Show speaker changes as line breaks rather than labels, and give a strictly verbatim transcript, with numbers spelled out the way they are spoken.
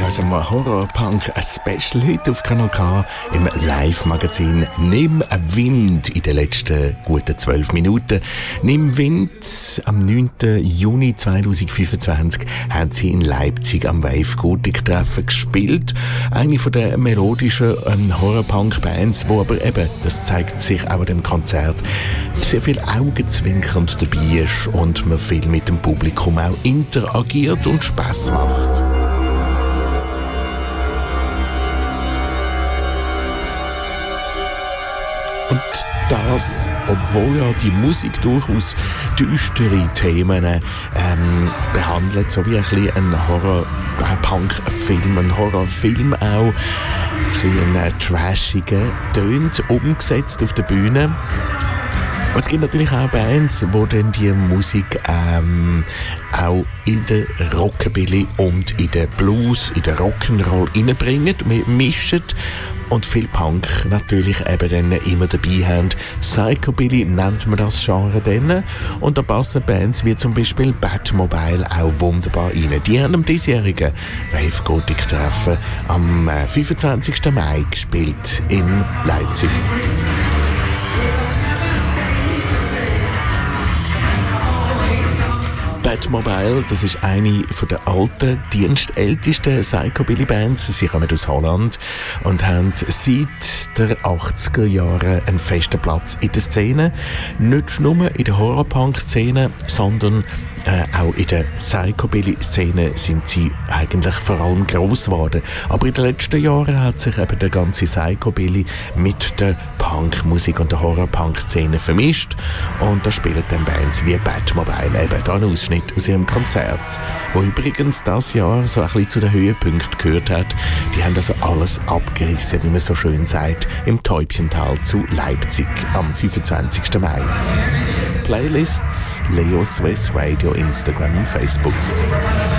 Also ein Horror-Punk-Special heute auf Kanal K im Live-Magazin «Nimm Wind» in den letzten guten zwölf Minuten. «Nimm Wind» am neunten Juni zweitausendfünfundzwanzig haben sie in Leipzig am Wave Gothic-Treffen gespielt. Eine von den melodischen ähm, Horror-Punk-Bands, wo aber eben, das zeigt sich auch an dem Konzert, sehr viel augenzwinkernd dabei ist und man viel mit dem Publikum auch interagiert und Spass macht. Und das, obwohl ja die Musik durchaus düstere Themen ähm, behandelt, so wie ein bisschen ein Horror-Punk-Film, ein Horrorfilm auch, ein bisschen ein trashiger, tönt, umgesetzt auf der Bühne. Aber es gibt natürlich auch Bands, die dann die Musik ähm, auch in den Rockabilly und in den Blues, in den Rock'n'Roll reinbringen, mischen und viel Punk natürlich eben dann immer dabei haben. Psychobilly nennt man das Genre dann. Und da passen Bands wie zum Beispiel Batmobile auch wunderbar rein. Die haben am diesjährigen Wave Gothic Treffen am fünfundzwanzigsten Mai gespielt in Leipzig. Batmobile, das ist eine von der alten, dienstältesten Psychobilly-Bands. Sie kommen aus Holland und haben seit den achtziger Jahren einen festen Platz in der Szene. Nicht nur in der Horror-Punk-Szene, sondern Äh, auch in der Psychobilly-Szene sind sie eigentlich vor allem gross geworden. Aber in den letzten Jahren hat sich eben der ganze Psychobilly mit der Punk-Musik und der Horror-Punk-Szene vermischt. Und da spielen dann Bands wie Batmobile, eben da ein Ausschnitt aus ihrem Konzert, wo übrigens das Jahr so ein bisschen zu den Höhepunkten gehört hat. Die haben also alles abgerissen, wie man so schön sagt, im Täubchental zu Leipzig am fünfundzwanzigsten Mai. Playlists Leo Swiss Radio, Instagram und Facebook.